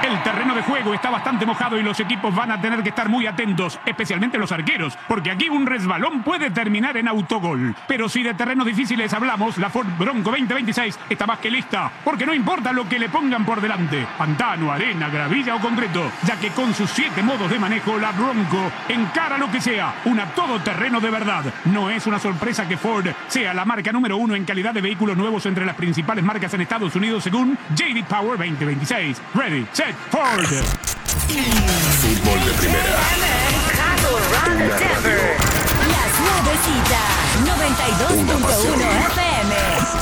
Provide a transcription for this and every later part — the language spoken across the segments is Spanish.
El terreno de juego está bastante mojado y los equipos van a tener que estar muy atentos, especialmente los arqueros, porque aquí un resbalón puede terminar en autogol. Pero si de terrenos difíciles hablamos, la Ford Bronco 2026 está más que lista, porque no importa lo que le pongan por delante, pantano, arena, gravilla o concreto, ya que con sus 7 modos de manejo, la Bronco encara lo que sea, una todoterreno de verdad. No es una sorpresa que Ford sea la marca número 1 en calidad de vehículos nuevos entre las principales marcas en Estados Unidos según J.D. Power 2026. Ready, set, Ford. Fútbol de primera. Una radio. Las Nubecitas, 92.1 FM.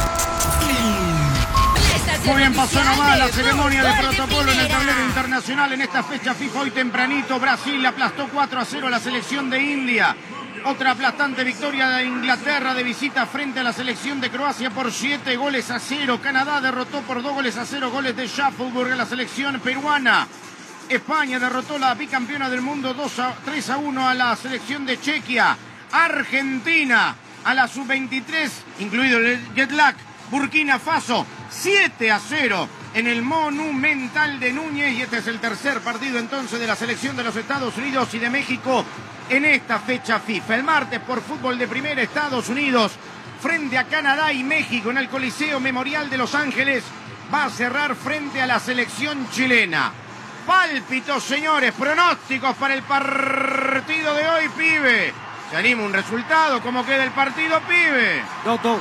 Muy bien, pasó nomás la ceremonia de protocolo en el tablero internacional en esta fecha FIFA. Hoy tempranito Brasil aplastó 4-0 a la selección de India. Otra aplastante victoria de Inglaterra de visita frente a la selección de Croacia por 7-0. Canadá derrotó por 2-0 goles de Shuffleburg a la selección peruana. España derrotó la bicampeona del mundo 3-1 a la selección de Chequia. Argentina a la sub-23, incluido el jet lag. Burkina Faso 7-0 en el Monumental de Núñez. Y este es el tercer partido entonces de la selección de los Estados Unidos y de México en esta fecha FIFA. El martes por fútbol de primera, Estados Unidos frente a Canadá y México en el Coliseo Memorial de Los Ángeles va a cerrar frente a la selección chilena. Pálpitos, señores, pronósticos para el partido de hoy, pibe. ¿Se anima un resultado? ¿Cómo queda el partido, pibe? 2-2.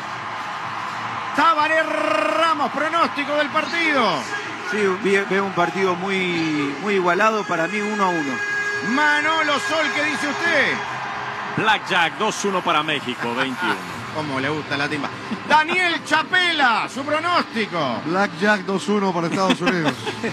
Tabaré Ramos, pronóstico del partido. Sí, veo un partido muy igualado, para mí 1-1. Manolo Sol, ¿qué dice usted? Blackjack 2-1 para México, 21. Cómo le gusta la timba. Daniel Chapela, su pronóstico. Blackjack 2-1 para Estados Unidos.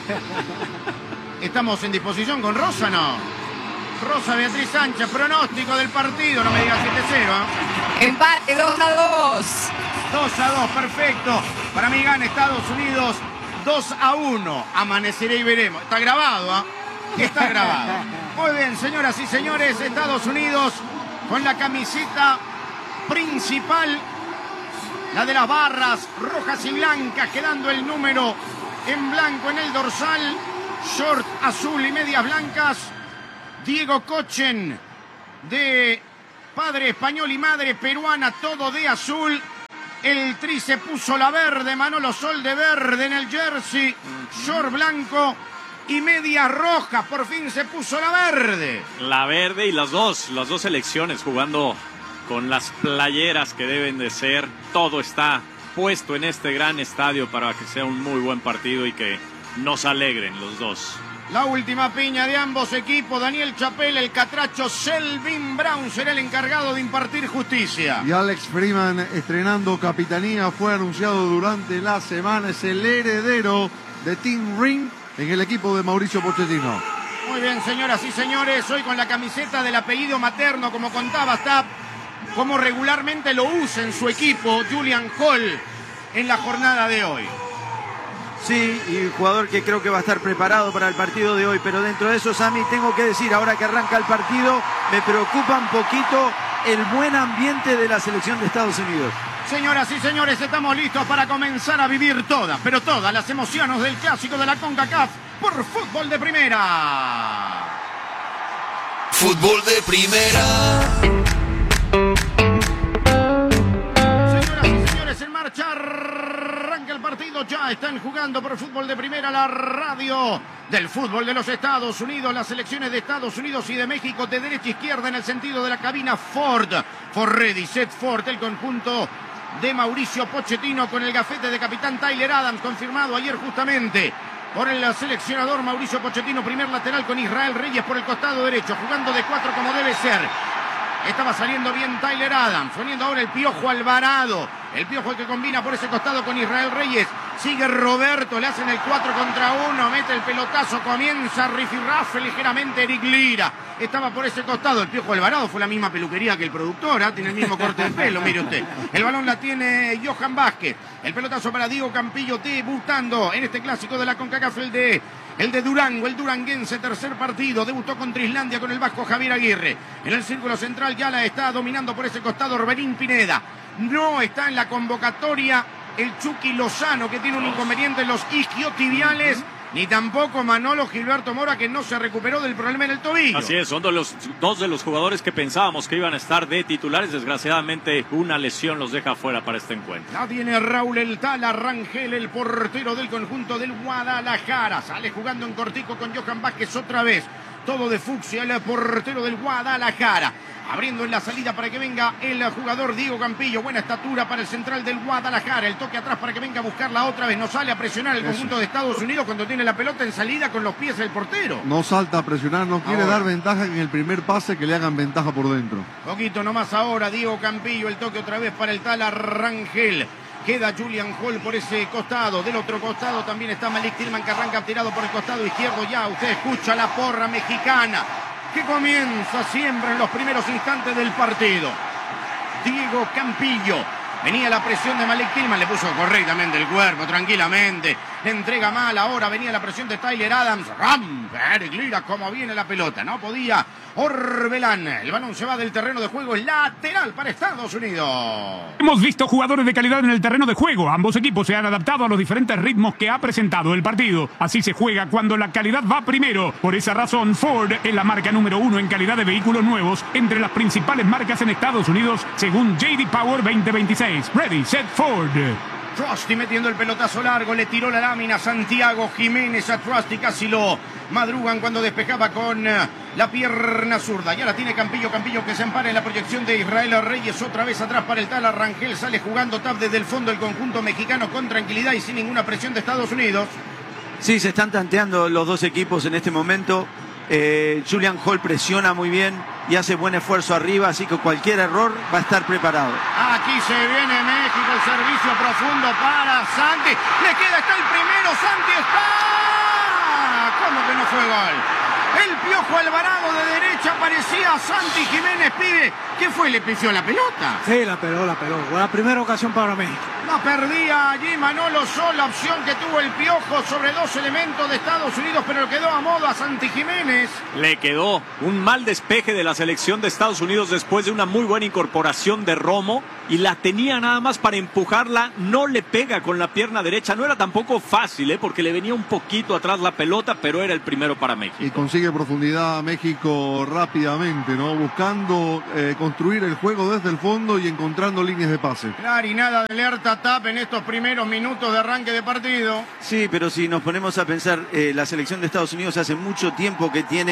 ¿Estamos en disposición con Rosa, no? Rosa Beatriz Sánchez, pronóstico del partido, no me digas 7-0. Empate 2-2. 2-2, perfecto. Para mí gana Estados Unidos 2-1. Amaneceré y veremos. Está grabado, ¿ah? Está grabado. Muy bien, señoras y señores, Estados Unidos con la camiseta principal, la de las barras rojas y blancas, quedando el número en blanco en el dorsal, short azul y medias blancas. Diego Cochen, de padre español y madre peruana, todo de azul. El Tri se puso la verde, Manolo Sol de verde en el jersey, short blanco y media roja. Por fin se puso la verde. La verde y las dos selecciones jugando con las playeras que deben de ser. Todo está puesto en este gran estadio para que sea un muy buen partido y que nos alegren los dos. La última piña de ambos equipos. Daniel Chapela, el catracho. Selvin Brown será el encargado de impartir justicia. Y Alex Freeman, estrenando capitanía, fue anunciado durante la semana. Es el heredero de Tim Ring en el equipo de Mauricio Pochettino. Muy bien, señoras y señores. Hoy con la camiseta del apellido materno, como contaba Stapp, como regularmente lo usa en su equipo Julian Hall en la jornada de hoy. Sí, y un jugador que creo que va a estar preparado para el partido de hoy, pero dentro de eso, Sammy, tengo que decir, ahora que arranca el partido, me preocupa un poquito el buen ambiente de la selección de Estados Unidos. Señoras y señores, estamos listos para comenzar a vivir todas, pero todas las emociones del clásico de la CONCACAF por fútbol de primera. Fútbol de primera. Señoras y señores, en marcha. Arranca el partido, ya están jugando por fútbol de primera, la radio del fútbol de los Estados Unidos, las selecciones de Estados Unidos y de México de derecha a izquierda en el sentido de la cabina. Ford ready, set Ford, el conjunto de Mauricio Pochettino con el gafete de capitán Tyler Adams, confirmado ayer justamente por el seleccionador Mauricio Pochettino, primer lateral con Israel Reyes por el costado derecho, jugando de 4 como debe ser. Estaba saliendo bien Tyler Adams, poniendo ahora el Piojo Alvarado. El Piojo el que combina por ese costado con Israel Reyes. Sigue Roberto, le hacen el 4 contra 1, mete el pelotazo, comienza rifirrafe ligeramente Eric Lira. Estaba por ese costado el Piojo Alvarado, fue la misma peluquería que el productor, ¿eh? Tiene el mismo corte de pelo, mire usted. El balón la tiene Johan Vázquez. El pelotazo para Diego Campillo, debutando en este clásico de la CONCACAF, el de Durango, el duranguense, tercer partido. Debutó contra Islandia con el vasco Javier Aguirre. En el círculo central ya la está dominando por ese costado Orbelín Pineda. No está en la convocatoria el Chucky Lozano, que tiene un inconveniente en los isquiotibiales, ni tampoco Manolo Gilberto Mora, que no se recuperó del problema en el tobillo. Así es, son dos de los jugadores que pensábamos que iban a estar de titulares. Desgraciadamente, una lesión los deja fuera para este encuentro. La tiene Raúl El Tala Rangel, el portero del conjunto del Guadalajara. Sale jugando en cortico con Johan Vázquez otra vez. Todo de fucsia, el portero del Guadalajara. Abriendo en la salida para que venga el jugador Diego Campillo. Buena estatura para el central del Guadalajara. El toque atrás para que venga a buscarla otra vez. No sale a presionar el conjunto de Estados Unidos cuando tiene la pelota en salida con los pies del portero. No salta a presionar, no quiere dar ventaja en el primer pase, que le hagan ventaja por dentro. Poquito nomás ahora, Diego Campillo. El toque otra vez para el Tala Rangel. Queda Julian Hall por ese costado. Del otro costado también está Malik Tillman, que arranca tirado por el costado izquierdo. Ya usted escucha la porra mexicana, que comienza siempre en los primeros instantes del partido. Diego Campillo. Venía la presión de Malik Tillman, le puso correctamente el cuerpo, tranquilamente. Le entrega mal, ahora venía la presión de Tyler Adams. Eric Lira, como viene la pelota, no podía Orbelán. El balón se va del terreno de juego, lateral para Estados Unidos. Hemos visto jugadores de calidad en el terreno de juego. Ambos equipos se han adaptado a los diferentes ritmos que ha presentado el partido. Así se juega cuando la calidad va primero. Por esa razón, Ford es la marca número 1 en calidad de vehículos nuevos entre las principales marcas en Estados Unidos, según J.D. Power 2026. Ready, set, Ford. Trusty metiendo el pelotazo largo, le tiró la lámina Santiago Jiménez a Trusty, casi lo madrugan cuando despejaba con la pierna zurda. Ya la tiene Campillo, Campillo que se ampara en la proyección de Israel Reyes, otra vez atrás para el Tala Rangel, sale jugando tap desde el fondo el conjunto mexicano con tranquilidad y sin ninguna presión de Estados Unidos. Sí, se están tanteando los dos equipos en este momento. Julian Hall presiona muy bien y hace buen esfuerzo arriba, así que cualquier error va a estar preparado. Aquí se viene México, el servicio profundo para Santi. Le queda, está el primero, Santi está. ¿Cómo que no fue gol? El Piojo Alvarado de derecha, parecía Santi Jiménez, pibe. ¿Qué fue? ¿Le pifió la pelota? Sí, la peló. Fue la primera ocasión para México. No perdía allí Manolo Sol, la opción que tuvo el Piojo sobre dos elementos de Estados Unidos, pero le quedó a modo a Santi Jiménez. Le quedó un mal despeje de la selección de Estados Unidos después de una muy buena incorporación de Romo, y la tenía nada más para empujarla, no le pega con la pierna derecha. No era tampoco fácil, porque le venía un poquito atrás la pelota, pero era el primero para México. Y consigue profundidad México rápidamente, ¿no? Buscando construir el juego desde el fondo y encontrando líneas de pase. Claro, y nada de alerta tap en estos primeros minutos de arranque de partido. Sí, pero si nos ponemos a pensar, la selección de Estados Unidos hace mucho tiempo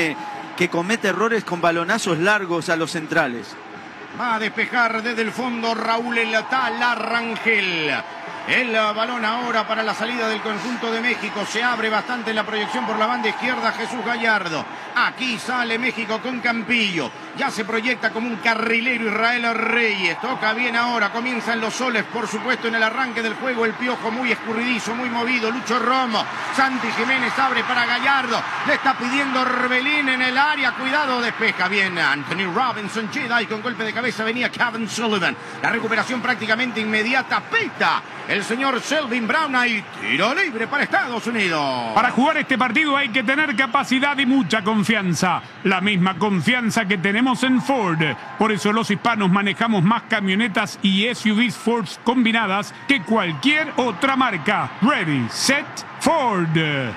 que comete errores con balonazos largos a los centrales. Va a despejar desde el fondo Raúl El Tala Rangel. El balón ahora para la salida del conjunto de México. Se abre bastante en la proyección por la banda izquierda Jesús Gallardo. Aquí sale México con Campillo. Ya se proyecta como un carrilero Israel Reyes. Toca bien ahora. Comienzan los soles, por supuesto, en el arranque del juego. El Piojo muy escurridizo, muy movido. Lucho Romo. Santi Jiménez abre para Gallardo. Le está pidiendo Orbelín en el área. Cuidado, despeja bien Anthony Robinson. Jedi con golpe de cabeza venía Kevin Sullivan. La recuperación prácticamente inmediata. Pita el señor Selvin Brown, ahí tiro libre para Estados Unidos. Para jugar este partido hay que tener capacidad y mucha confianza. La misma confianza que tenemos en Ford. Por eso los hispanos manejamos más camionetas y SUVs Ford combinadas que cualquier otra marca. Ready, set, Ford.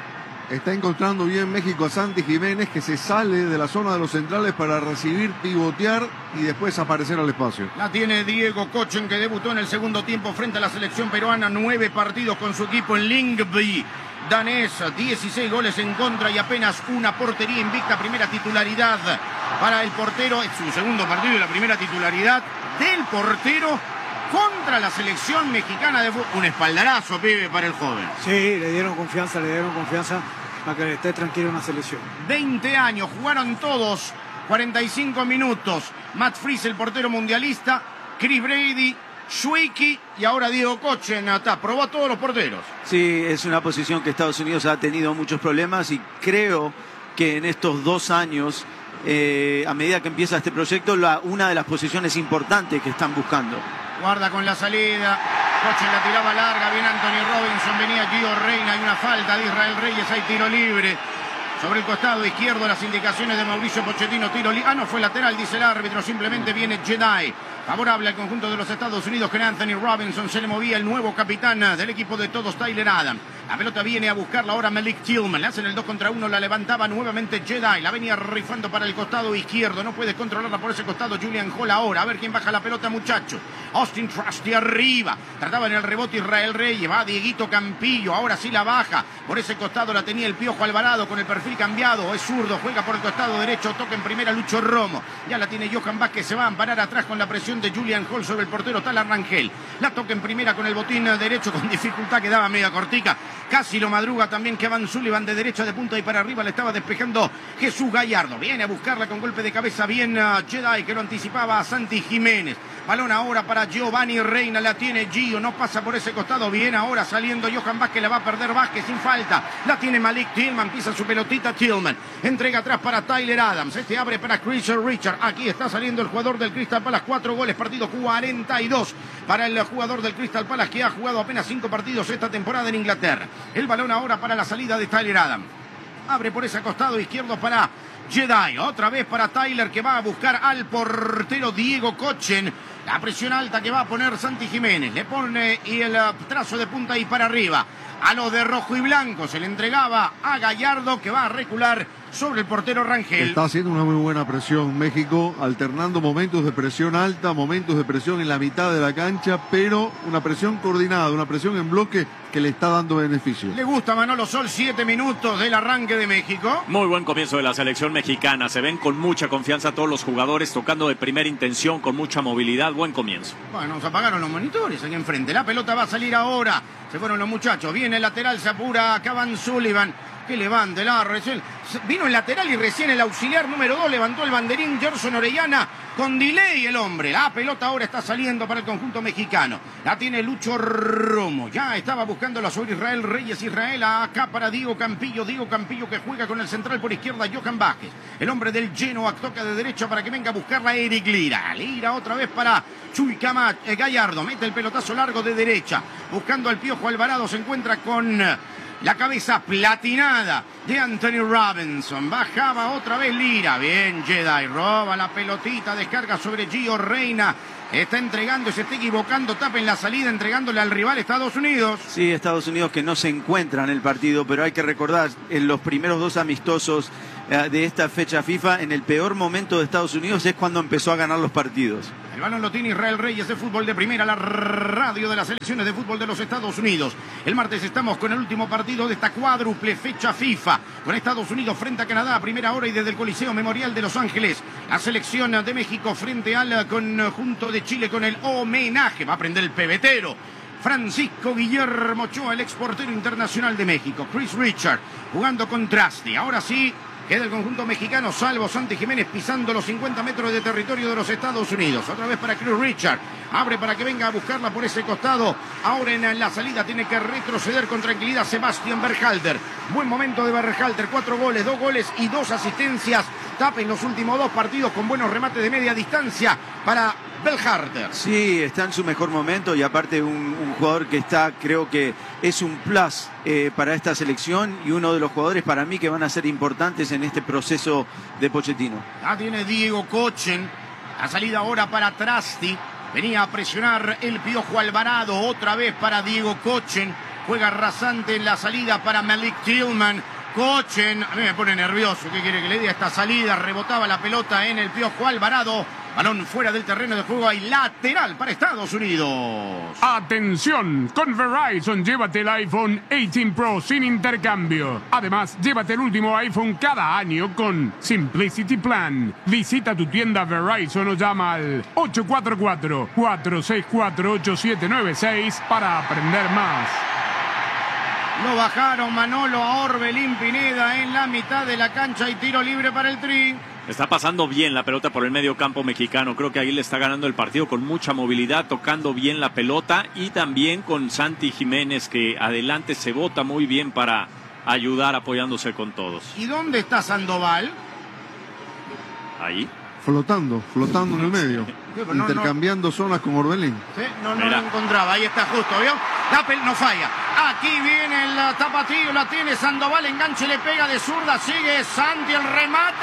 Está encontrando bien México a Santi Jiménez, que se sale de la zona de los centrales para recibir, pivotear y después aparecer al espacio. La tiene Diego Cochen, que debutó en el segundo tiempo frente a la selección peruana. 9 partidos con su equipo en Lyngby danés, 16 goles en contra y apenas una portería invicta. Primera titularidad para el portero. Es su segundo partido y la primera titularidad del portero contra la selección mexicana de fútbol. Un espaldarazo, pibe, para el joven. Sí, le dieron confianza para que esté tranquilo en la selección. 20 años, jugaron todos 45 minutos. Matt Fries, el portero mundialista, Chris Brady, Schweiki y ahora Diego Cochen. Probó a todos los porteros. Sí, es una posición que Estados Unidos ha tenido muchos problemas y creo que en estos 2 años, a medida que empieza este proyecto, una de las posiciones importantes que están buscando. Guarda con la salida. Cochen la tiraba larga. Bien Anthony Robinson. Venía Gio Reina. Hay una falta de Israel Reyes. Hay tiro libre Sobre el costado izquierdo, las indicaciones de Mauricio Pochettino, tiro libre. No fue lateral, dice el árbitro, simplemente viene Jedi. Favorable al conjunto de los Estados Unidos, que Anthony Robinson se le movía el nuevo capitán del equipo de todos, Tyler Adams. La pelota viene a buscarla ahora Malik Tillman. Le hacen el 2 contra 1, la levantaba nuevamente Jedi. La venía rifando para el costado izquierdo. No puede controlarla por ese costado Julian Hall ahora. A ver quién baja la pelota, muchacho. Austin Trusty arriba. Trataba en el rebote Israel Reyes. Va Dieguito Campillo. Ahora sí la baja. Por ese costado la tenía el Piojo Alvarado con el perfil cambiado. Es zurdo. Juega por el costado derecho. Toca en primera Lucho Romo. Ya la tiene Johan Vázquez. Se va a amparar atrás con la presión de Julian Hall sobre el portero Talar Rangel. La toca en primera con el botín derecho con dificultad. Quedaba media cortica. Casi lo madruga también Kevin Sullivan de derecha de punta y para arriba le estaba despejando Jesús Gallardo. Viene a buscarla con golpe de cabeza bien Jedi, que lo anticipaba a Santi Jiménez. Balón ahora para Giovanni Reina, la tiene Gio, no pasa por ese costado, bien ahora saliendo Johan Vázquez, la va a perder Vázquez sin falta. La tiene Malik Tillman, pisa su pelotita Tillman. Entrega atrás para Tyler Adams, este abre para Chris Richard. Aquí está saliendo el jugador del Crystal Palace, 4 goles, partido 42 para el jugador del Crystal Palace, que ha jugado apenas 5 partidos esta temporada en Inglaterra. El balón ahora para la salida de Tyler Adams. Abre por ese costado izquierdo para Jedi. Otra vez para Tyler, que va a buscar al portero Diego Kochen. La presión alta que va a poner Santi Jiménez. Le pone y el trazo de punta y para arriba. A los de rojo y blanco se le entregaba a Gallardo, que va a recular sobre el portero Rangel. Está haciendo una muy buena presión México, alternando momentos de presión alta, momentos de presión en la mitad de la cancha, pero una presión coordinada, una presión en bloque que le está dando beneficio. Le gusta Manolo Sol, 7 minutos del arranque de México. Muy buen comienzo de la selección mexicana. Se ven con mucha confianza todos los jugadores, tocando de primera intención, con mucha movilidad. Buen comienzo. Bueno, se apagaron los monitores aquí enfrente. La pelota va a salir ahora. Se fueron los muchachos. Viene el lateral, se apura Kevin Sullivan. Que levante la recién. Vino el lateral y recién el auxiliar número 2 levantó el banderín Gerson Orellana con delay el hombre. La pelota ahora está saliendo para el conjunto mexicano. La tiene Lucho Romo. Ya estaba buscándola sobre Israel Reyes. Israel acá para Diego Campillo. Diego Campillo que juega con el central por izquierda Johan Vázquez. El hombre del Genoa toca de derecha para que venga a buscarla Eric Lira. Lira otra vez para Chuy Gallardo. Mete el pelotazo largo de derecha. Buscando al Piojo Alvarado. Se encuentra con la cabeza platinada de Anthony Robinson. Bajaba otra vez Lira. Bien, Jedi. Roba la pelotita. Descarga sobre Gio Reina. Está entregando, se está equivocando. Tapa en la salida, entregándole al rival Estados Unidos. Sí, Estados Unidos que no se encuentra en el partido, pero hay que recordar, en los primeros 2 amistosos de esta fecha FIFA, en el peor momento de Estados Unidos es cuando empezó a ganar los partidos. El balón lo tiene Israel Reyes de fútbol de primera, la radio de las selecciones de fútbol de los Estados Unidos. El martes estamos con el último partido de esta cuádruple fecha FIFA, con Estados Unidos frente a Canadá a primera hora y desde el Coliseo Memorial de Los Ángeles. La selección de México frente al conjunto de Chile con el homenaje. Va a prender el pebetero Francisco Guillermo Ochoa, el exportero internacional de México. Chris Richard jugando con Trusty. Ahora sí queda el conjunto mexicano, salvo Santi Jiménez pisando los 50 metros de territorio de los Estados Unidos. Otra vez para Chris Richard. Abre para que venga a buscarla por ese costado. Ahora en la salida tiene que retroceder con tranquilidad Sebastián Berhalter. Buen momento de Berhalter. 4 goles, 2 goles y 2 asistencias. Tapa en los últimos 2 partidos con buenos remates de media distancia para Berhalter. Sí, está en su mejor momento y aparte un jugador que está, creo que es un plus para esta selección y uno de los jugadores para mí que van a ser importantes en este proceso de Pochettino. Ya tiene Diego Kochen. La salida ahora para Trusty. Venía a presionar el Piojo Alvarado. Otra vez para Diego Kochen. Juega rasante en la salida para Malik Tillman. Kochen, a mí me pone nervioso. ¿Qué quiere que le diga esta salida? Rebotaba la pelota en el Piojo Alvarado. Balón fuera del terreno de juego y lateral para Estados Unidos. Atención, con Verizon llévate el iPhone 18 Pro sin intercambio. Además, llévate el último iPhone cada año con Simplicity Plan. Visita tu tienda Verizon o llama al 844-464-8796 para aprender más. Lo bajaron Manolo a Orbelín Pineda en la mitad de la cancha y tiro libre para el Tri. Está pasando bien la pelota por el medio campo mexicano. Creo que ahí le está ganando el partido con mucha movilidad, tocando bien la pelota y también con Santi Jiménez que adelante se bota muy bien para ayudar apoyándose con todos. ¿Y dónde está Sandoval? Ahí. Flotando en el medio. Sí, intercambiando zonas con Orbelín. Sí, no lo encontraba. Ahí está justo, ¿vio? No falla. Aquí viene el tapatío, la tiene Sandoval, enganche, le pega de zurda, sigue Santi, el remate.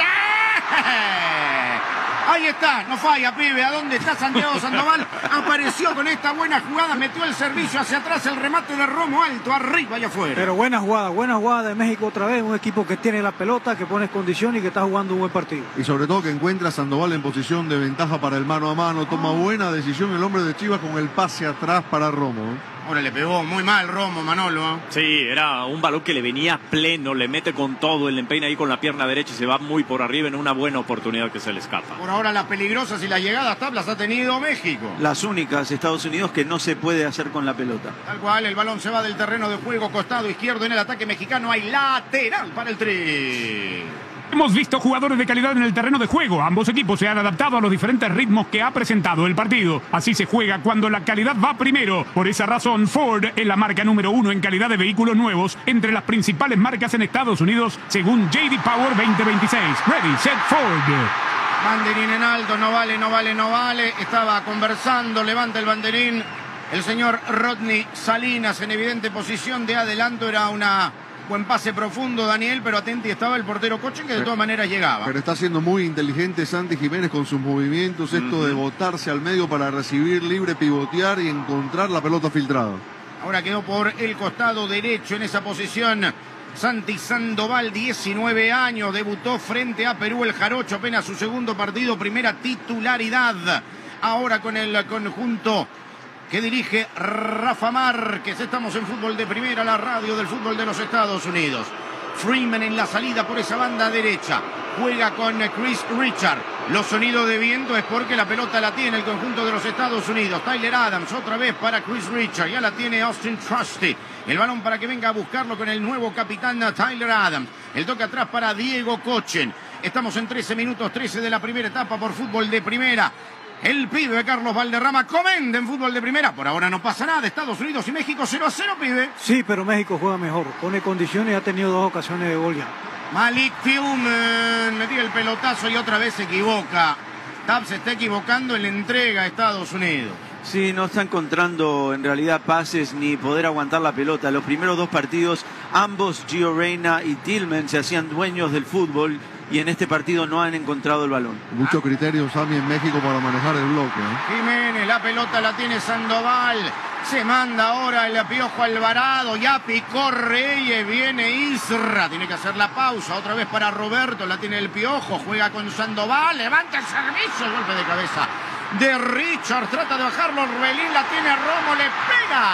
Ahí está, no falla, pibe. ¿A dónde está Santiago Sandoval? Apareció con esta buena jugada, metió el servicio hacia atrás, el remate de Romo alto, arriba y afuera. Pero buena jugada de México otra vez, un equipo que tiene la pelota, que pone condición y que está jugando un buen partido. Y sobre todo que encuentra a Sandoval en posición de ventaja para el mano a mano. Toma buena decisión el hombre de Chivas con el pase atrás para Romo. Ahora le pegó muy mal Romo, Manolo. Sí, era un balón que le venía pleno, le mete con todo, el empeina ahí con la pierna derecha y se va muy por arriba en una buena oportunidad que se le escapa. Por ahora las peligrosas y las llegadas tablas ha tenido México. Las únicas Estados Unidos que no se puede hacer con la pelota. Tal cual, el balón se va del terreno de juego, costado izquierdo en el ataque mexicano, hay lateral para el Tri. Hemos visto jugadores de calidad en el terreno de juego. Ambos equipos se han adaptado a los diferentes ritmos que ha presentado el partido. Así se juega cuando la calidad va primero. Por esa razón, Ford es la marca número 1 en calidad de vehículos nuevos entre las principales marcas en Estados Unidos, según J.D. Power 2026. Ready, set, Ford. Banderín en alto, no vale. Estaba conversando, levanta el banderín. El señor Rodney Salinas en evidente posición de adelanto. Era una buen pase profundo, Daniel, pero atenti estaba el portero Cochen, que de todas maneras llegaba. Pero está siendo muy inteligente Santi Jiménez con sus movimientos, esto de botarse al medio para recibir libre, pivotear y encontrar la pelota filtrada. Ahora quedó por el costado derecho en esa posición Santi Sandoval, 19 años, debutó frente a Perú el Jarocho, apenas su segundo partido, primera titularidad. Ahora con el conjunto que dirige Rafa Márquez. Estamos en Fútbol de Primera, la radio del fútbol de los Estados Unidos. Freeman en la salida por esa banda derecha. Juega con Chris Richard. Los sonidos de viento es porque la pelota la tiene el conjunto de los Estados Unidos. Tyler Adams otra vez para Chris Richard. Ya la tiene Austin Trusty. El balón para que venga a buscarlo con el nuevo capitán Tyler Adams. El toque atrás para Diego Cochen. Estamos en 13 minutos 13 de la primera etapa por Fútbol de Primera. El pibe de Carlos Valderrama comenta en Fútbol de Primera. Por ahora no pasa nada. Estados Unidos y México 0-0, pibe. Sí, pero México juega mejor. Pone condiciones y ha tenido 2 ocasiones de gol ya. Malik Tillman metía el pelotazo y otra vez se equivoca. Tab se está equivocando en la entrega a Estados Unidos. Sí, no está encontrando en realidad pases ni poder aguantar la pelota. Los primeros 2 partidos, ambos, Gio Reyna y Tillman, se hacían dueños del fútbol. Y en este partido no han encontrado el balón. Muchos criterios, Sammy, en México para manejar el bloque. Jiménez, la pelota la tiene Sandoval. Se manda ahora el Piojo Alvarado. Ya picó Reyes, viene Isra. Tiene que hacer la pausa. Otra vez para Roberto, la tiene el Piojo. Juega con Sandoval, levanta el servicio. Golpe de cabeza de Richard. Trata de bajarlo, Orbelín la tiene Romo, le pega.